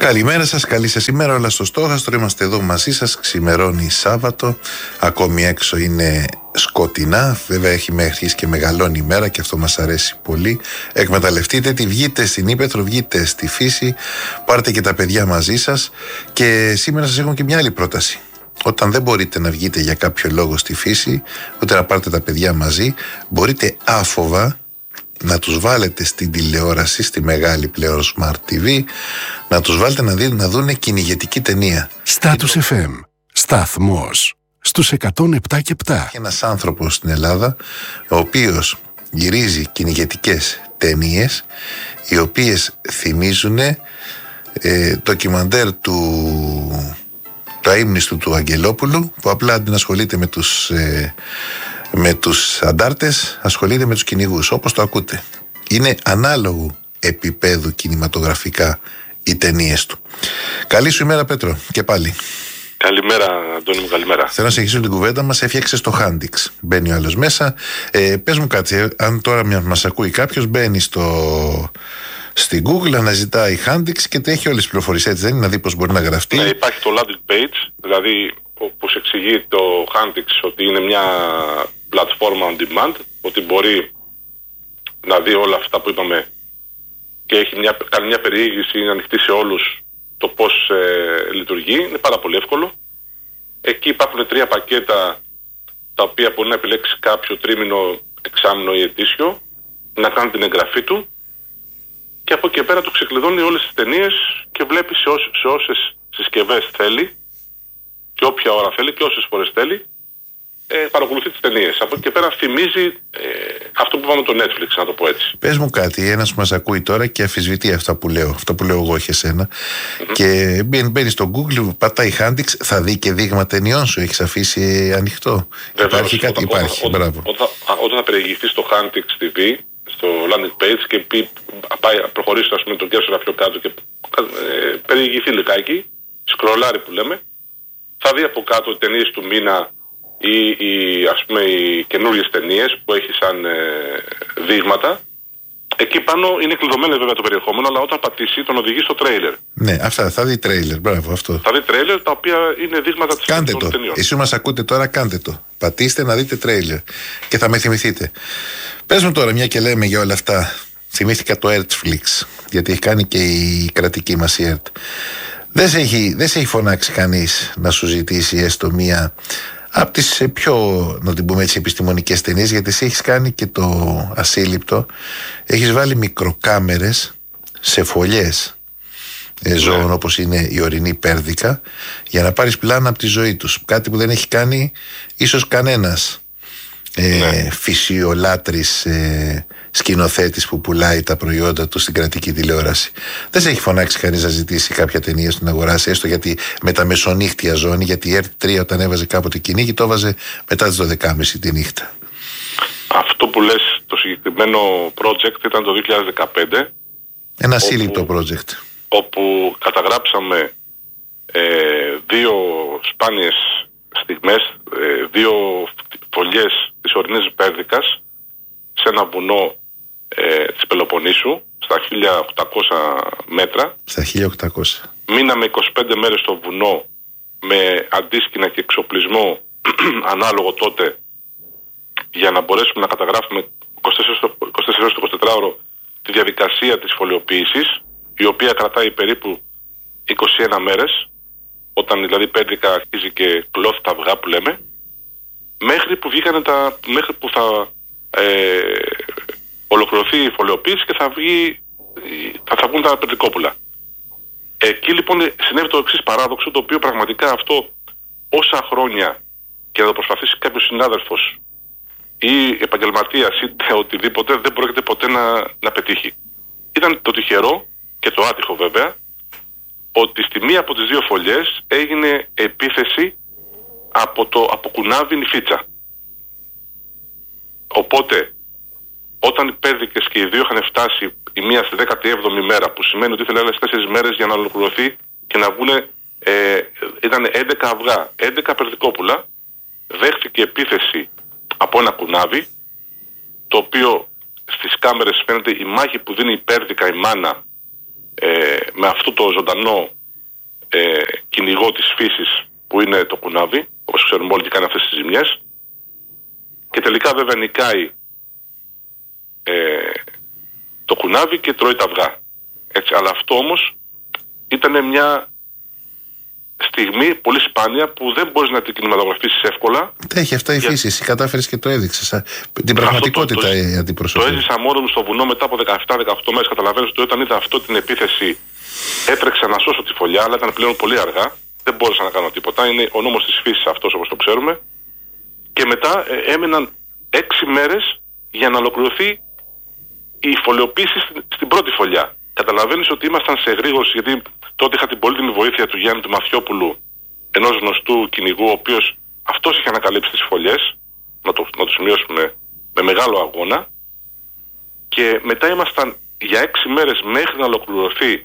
Καλημέρα σας, καλή σας ημέρα, όλα στο στόχαστρο. Είμαστε εδώ μαζί σας, ξημερώνει Σάββατο. Ακόμη έξω είναι σκοτεινά. Βέβαια έχει αρχίσει και μεγαλώνει η μέρα και αυτό μας αρέσει πολύ. Εκμεταλλευτείτε τη, βγείτε στην ύπαιθρο, βγείτε στη φύση. Πάρτε και τα παιδιά μαζί σας. Και σήμερα σας έχω και μια άλλη πρόταση. Όταν δεν μπορείτε να βγείτε για κάποιο λόγο στη φύση, ούτε να πάρετε τα παιδιά μαζί, μπορείτε άφοβα να τους βάλετε στην τηλεόραση, στη μεγάλη πλέον Smart TV, να τους βάλετε να δούνε κυνηγετική ταινία. Status FM, σταθμός στους 107 και 7. Έχει ένας άνθρωπος στην Ελλάδα, ο οποίος γυρίζει κυνηγετικές ταινίες, οι οποίες θυμίζουν ντοκιμαντέρ του αείμνηστου του Αγγελόπουλου, που απλά αντί να ασχολείται με τους αντάρτες, ασχολείται με τους κυνηγούς, όπως το ακούτε. Είναι ανάλογου επίπεδου κινηματογραφικά οι ταινίες του. Καλή σου ημέρα, Πέτρο, και πάλι. Καλημέρα, Αντώνη μου, καλημέρα. Θέλω να συνεχίσω την κουβέντα μας. Έφτιαξες το Handix. Μπαίνει ο άλλος μέσα. Πες μου κάτι, αν τώρα μας ακούει κάποιος, μπαίνει στην Google, αναζητάει Handix και έχει όλες τις πληροφορίες, έτσι δεν είναι, να δει πώς μπορεί να γραφτεί. Ναι, υπάρχει το landing page, δηλαδή όπως εξηγεί το Handix ότι είναι μια πλατφόρμα on demand, ότι μπορεί να δει όλα αυτά που είπαμε και κάνει μια περιήγηση, είναι ανοιχτή σε όλους το πώς λειτουργεί. Είναι πάρα πολύ εύκολο. Εκεί υπάρχουν 3 πακέτα τα οποία μπορεί να επιλέξει κάποιο τρίμηνο, εξάμηνο ή ετήσιο, να κάνει την εγγραφή του και από εκεί πέρα του ξεκλειδώνει όλες τις ταινίες και βλέπει σε όσες συσκευές θέλει και όποια ώρα θέλει και όσες φορές θέλει, παρακολουθεί τις ταινίες. Από εκεί και πέρα θυμίζει αυτό που είπαμε το Netflix, να το πω έτσι. Πες μου κάτι, ένας που μας ακούει τώρα και αμφισβητεί αυτά που λέω εγώ και εσένα, και μπαίνει στο Google, πατάει Handix, θα δει και δείγμα ταινιών σου, έχεις αφήσει ανοιχτό? Βεβαίως, υπάρχει κάτι? Υπάρχει, μπράβο. Όταν θα περιηγηθεί στο Handix TV, στο landing page και προχωρήσει τον κέρσορα πιο κάτω και περιηγηθεί λιγάκι, σκρολάρει που λέμε, θα δει από κάτω ταινίες του μήνα ή ας πούμε οι καινούριες ταινίες που έχει σαν δείγματα. Εκεί πάνω είναι κλειδωμένο βέβαια το περιεχόμενο, αλλά όταν πατήσει τον οδηγεί στο τρέιλερ. Ναι, αυτά θα δει τρέιλερ, μπράβο αυτό. Θα δει τρέιλερ τα οποία είναι δείγματα της ταινίας. Κάντε το. Εσείς μας ακούτε τώρα, κάντε το. Πατήστε να δείτε τρέιλερ και θα με θυμηθείτε. Πες μου τώρα, μια και λέμε για όλα αυτά, θυμήθηκα το Earthflix, γιατί έχει κάνει και η κρατική μας η ΕΡΤ. Δεν σε έχει φωνάξει κανείς να σου ζητήσει έστω μία από τις πιο, να την πούμε έτσι, επιστημονικές ταινίες, γιατί εσύ έχεις κάνει και το ασύλληπτο, έχεις βάλει μικροκάμερες σε φωλιές ζώων όπως είναι η ορεινή πέρδικα, για να πάρεις πλάνα από τη ζωή τους, κάτι που δεν έχει κάνει ίσως κανένας φυσιολάτρης σκηνοθέτης που πουλάει τα προϊόντα του στην κρατική τηλεόραση. Δεν σε έχει φωνάξει κανείς να ζητήσει κάποια ταινία στην αγοράση, έστω γιατί με τα μεσονύχτια ζώνη, γιατί η RT3 όταν έβαζε κάποτε κυνήγι το έβαζε μετά τις 12.30 τη νύχτα. Αυτό που λες, το συγκεκριμένο project ήταν το 2015. Ένα ασύλληπτο project. Όπου καταγράψαμε 2 σπάνιες στιγμές, 2 φωλιές της ορεινής πέρδικας σε ένα βουνό της Πελοποννήσου, στα 1800 μέτρα. Στα 1800. Μείναμε 25 μέρες στο βουνό με αντίσκηνα και εξοπλισμό ανάλογο τότε, για να μπορέσουμε να καταγράφουμε 24 στο 24ωρο τη διαδικασία της φωλιοποίησης, η οποία κρατάει περίπου 21 μέρες, όταν δηλαδή η πέρδικα αρχίζει και κλώθει τα αυγά που λέμε, μέχρι που θα ολοκληρωθεί η φωλιοποίηση και θα βγουν τα περδικόπουλα. Εκεί λοιπόν συνέβη το εξής παράδοξο, το οποίο πραγματικά αυτό όσα χρόνια και να το προσπαθήσει κάποιος συνάδελφος ή επαγγελματίας είτε οτιδήποτε, δεν πρόκειται ποτέ να πετύχει. Ήταν το τυχερό και το άτυχο βέβαια, ότι στη μία από τις 2 φωλιές έγινε επίθεση από κουνάβι νηφίτσα. Οπότε όταν οι πέρδικες και οι 2 είχαν φτάσει η μία στη 17η μέρα, που σημαίνει ότι ήθελε άλλες 4 μέρες για να ολοκληρωθεί και να βγουν, ήταν 11 αυγά, 11 περδικόπουλα, δέχτηκε επίθεση από ένα κουνάβι, το οποίο στις κάμερες φαίνεται η μάχη που δίνει η πέρδικα, η μάνα, με αυτό το ζωντανό κυνηγό της φύσης που είναι το κουνάβι, όπως ξέρουμε όλοι, και κάνει αυτές τις ζημιές. Και τελικά βέβαια νικάει το κουνάβι και τρώει τα αυγά. Έτσι, αλλά αυτό όμως ήταν μια στιγμή πολύ σπάνια που δεν μπορείς να την κινηματογραφήσεις εύκολα. Τα έχει αυτά η φύση, εσύ κατάφερες και το έδειξες. Την πραγματικότητα αντιπροσωπεύει. Το έζησα μόνο μου στο βουνό μετά από 17-18 μέρες. Καταλαβαίνεις ότι όταν είδα αυτό την επίθεση έτρεξα να σώσω τη φωλιά, αλλά ήταν πλέον πολύ αργά. Δεν μπόρεσα να κάνω τίποτα. Είναι ο νόμος της φύσης αυτός, όπως το ξέρουμε. Και μετά έμεναν 6 μέρες για να ολοκληρωθεί η φωλιοποίηση στην πρώτη φωλιά. Καταλαβαίνεις ότι ήμασταν σε γρήγορση, γιατί τότε είχα την πολύτιμη βοήθεια του Γιάννη του Μαθιόπουλου, ενός γνωστού κυνηγού, ο οποίος αυτός είχε ανακαλύψει τις φωλιές, να το σημειώσουμε, με μεγάλο αγώνα. Και μετά ήμασταν για 6 μέρες μέχρι να ολοκληρωθεί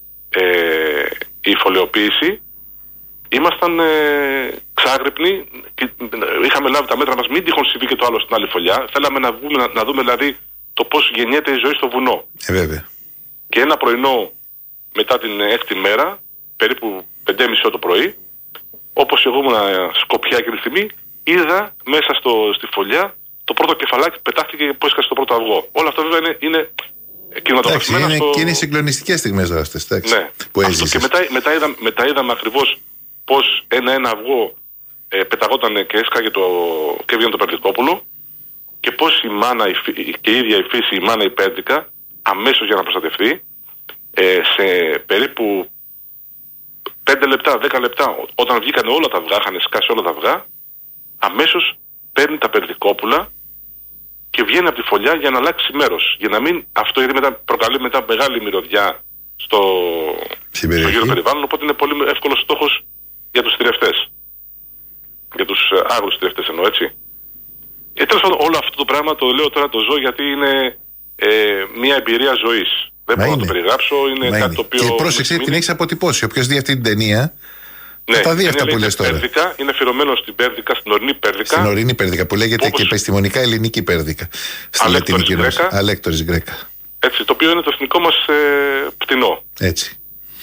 η φωλιοποίηση. Ήμασταν ξάγρυπνοι, είχαμε λάβει τα μέτρα μας, μην τυχόν συμβεί και το άλλο στην άλλη φωλιά. Θέλαμε να δούμε δηλαδή το πώς γεννιέται η ζωή στο βουνό. Βέβαια. Και ένα πρωινό μετά την 6η μέρα, περίπου 5:30 το πρωί, όπως εγώ ήμουν Σκοπιά εκείνη τη στιγμή, είδα μέσα στη φωλιά το πρώτο κεφαλάκι πετάχτηκε που έσκασε το πρώτο αυγό. Όλα αυτά βέβαια είναι κινηματογραφημένα στο... Και είναι συγκλονιστικές στιγμές αυτές, ναι, που έζησες. Και μετά είδαμε ακριβώς πώς ένα αυγό πεταγόταν και έσκαγε και έβγαινε το Περδικόπουλο, και πώς η μάνα, και η ίδια η φύση, η μάνα η Πέρδικα, αμέσως για να προστατευτεί, σε περίπου 5 λεπτά, 10 λεπτά, όταν βγήκαν όλα τα αυγά, είχαν σκάσει όλα τα αυγά, αμέσως παίρνει τα Περδικόπουλα και βγαίνει από τη φωλιά για να αλλάξει μέρος. Για να μην αυτό, γιατί προκαλεί μετά μεγάλη μυρωδιά στο γύρο περιβάλλον, οπότε είναι πολύ εύκολος στόχος για τους θηρευτές. Για τους άγρους θηρευτές εννοώ, έτσι. Τέλος πάντων, όλο αυτό το πράγμα το λέω τώρα, το ζω, γιατί είναι μια εμπειρία ζωής. Δεν μπορώ να το περιγράψω, είναι κάτι το οποίο... Και πρόσεξε, την έχεις αποτυπώσει. Όποιος δει αυτή την ταινία, θα τα δει αυτά που λες τώρα. Είναι αφιερωμένο στην Πέρδικα, στην ορεινή Πέρδικα. Στην ορεινή Πέρδικα, που λέγεται και επιστημονικά ελληνική Πέρδικα. Στη λατινική γλώσσα. Αλέκτορης Γκρέκα. Έτσι, το οποίο είναι το εθνικό μας πτηνό. Έτσι.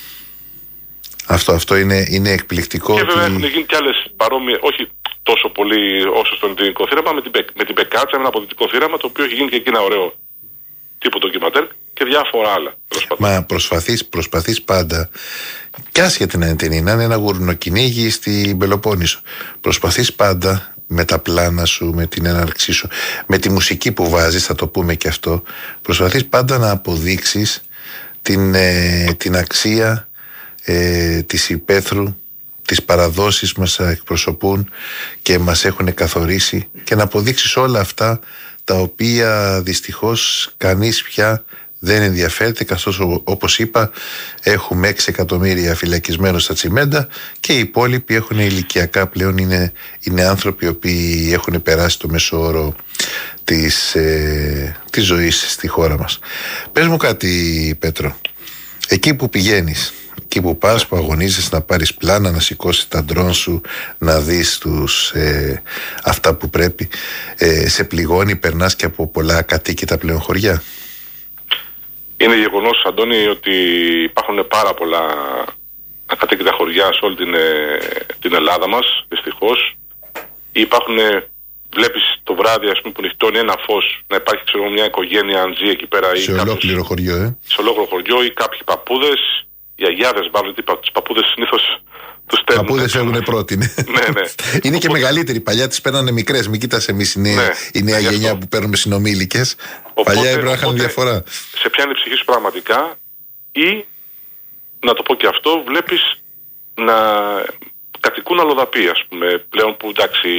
Αυτό είναι εκπληκτικό. Και βέβαια έχουν γίνει κι άλλες παρόμοιες, όχι τόσο πολύ όσο στον ελληνικό θύραμα, με την Πεκάτσα, με ένα αποδυτικό θύραμα, το οποίο έχει γίνει και εκεί ένα ωραίο τύπο ντοκιματέρ και διάφορα άλλα. Μα προσπαθείς πάντα, κι άσχετη να είναι ένα γουρνοκυνήγι στην Πελοπόννησο, προσπαθείς πάντα με τα πλάνα σου, με την έναρξή σου, με τη μουσική που βάζεις, θα το πούμε και αυτό, προσπαθείς πάντα να αποδείξεις την αξία της υπαίθρου, τις παραδόσεις μας εκπροσωπούν και μας έχουν καθορίσει, και να αποδείξεις όλα αυτά τα οποία δυστυχώς κανείς πια δεν ενδιαφέρεται, καθώς όπως είπα έχουμε 6 εκατομμύρια φυλακισμένους στα τσιμέντα και οι υπόλοιποι έχουν ηλικιακά πλέον, είναι άνθρωποι οι οποίοι έχουν περάσει το μέσο όρο της ζωής στη χώρα μας. Πες μου κάτι, Πέτρο, εκεί που πηγαίνεις, εκεί που πας, που αγωνίζεσαι να πάρεις πλάνα, να σηκώσεις τα ντρόν σου, να δεις αυτά που πρέπει, σε πληγώνει, περνάς και από πολλά ακατοίκητα πλέον χωριά? Είναι γεγονός, Αντώνη, ότι υπάρχουν πάρα πολλά ακατοίκητα χωριά σε όλη την Ελλάδα μας, δυστυχώς. Βλέπεις το βράδυ, ας πούμε, που νυχτώνει ένα φως, να υπάρχει, ξέρω, μια οικογένεια αν ζει εκεί πέρα, σε ολόκληρο χωριό, σε ολόκληρο χωριό, ή κάποιοι παππούδες, οι αγιάδες, μάλλον, τους παππούδες συνήθως τους στέλνουν. Παππούδες φεύγουν πρώτοι. Ναι. Είναι και μεγαλύτεροι. Παλιά τις παίρνανε μικρές. Μην κοιτάς εμείς η νέα γενιά που παίρνουμε συνομήλικες. Παλιά έπρεπε να είχαν διαφορά. Σε πιάνει η ψυχή σου πραγματικά, ή να το πω και αυτό, βλέπεις να κατοικούν αλλοδαποί, ας πούμε, πλέον, που εντάξει,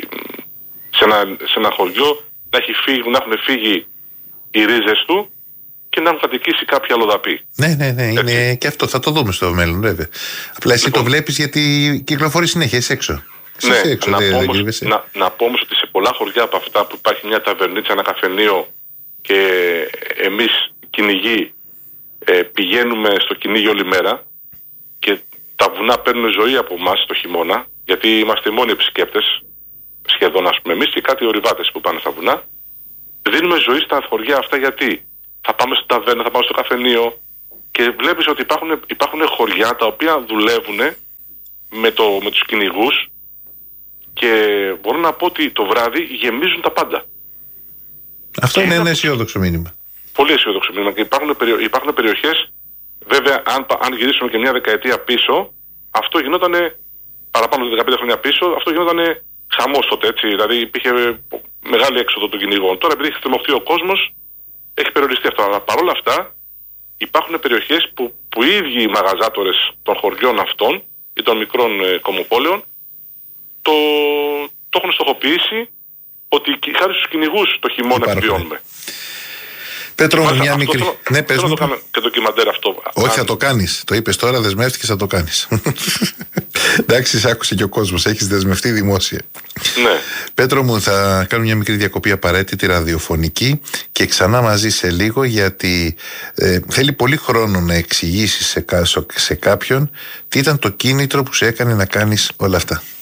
σε ένα χωριό να έχουν φύγει οι ρίζες του και να έχουν κατοικήσει κάποιοι αλλοδαποί. Ναι, είναι και αυτό. Θα το δούμε στο μέλλον, βέβαια. Απλά εσύ το βλέπεις γιατί κυκλοφορείς συνέχεια, είσαι έξω. Ναι, να πω όμως ότι σε πολλά χωριά από αυτά που υπάρχει μια ταβερνίτσα, ένα καφενείο, και εμείς κυνηγοί πηγαίνουμε στο κυνήγι όλη μέρα και τα βουνά παίρνουν ζωή από εμάς το χειμώνα, γιατί είμαστε οι μόνοι επισκέπτες σχεδόν, ας πούμε, εμείς και κάτι ορειβάτες που πάνε στα βουνά. Δίνουμε ζωή στα χωριά αυτά, γιατί θα πάμε στην ταβέρνα, θα πάμε στο καφενείο, και βλέπεις ότι υπάρχουν χωριά τα οποία δουλεύουν με τους κυνηγούς και μπορώ να πω ότι το βράδυ γεμίζουν τα πάντα. Αυτό είναι ένα αισιόδοξο μήνυμα. Πολύ αισιόδοξο μήνυμα. Και υπάρχουν περιοχές, βέβαια, αν γυρίσουμε και μια δεκαετία πίσω, αυτό γινόταν παραπάνω από 15 χρόνια πίσω, αυτό γινόταν χαμός τότε, έτσι. Δηλαδή υπήρχε μεγάλη έξοδο των κυνηγών. Τώρα, επειδή έχει θερμωθεί ο κόσμος, έχει περιοριστεί αυτό. Αλλά παρόλα αυτά, υπάρχουν περιοχές που οι ίδιοι οι μαγαζάτορες των χωριών αυτών ή των μικρών κομμοπόλεων το έχουν στοχοποιήσει ότι χάρη στους κυνηγούς το χειμώνα επιβιώνουμε. Πέτρο μου, μια μικρή. Ναι, πες μου. Το κάνω και ντοκιμαντέρ αυτό. Όχι, θα το κάνεις. Το είπες τώρα, δεσμεύτηκες, θα το κάνεις. Εντάξει, σε άκουσε και ο κόσμος. Έχεις δεσμευτεί δημόσια. Ναι. Πέτρο μου, θα κάνω μια μικρή διακοπή απαραίτητη ραδιοφωνική και ξανά μαζί σε λίγο, γιατί θέλει πολύ χρόνο να εξηγήσεις σε κάποιον τι ήταν το κίνητρο που σε έκανε να κάνεις όλα αυτά.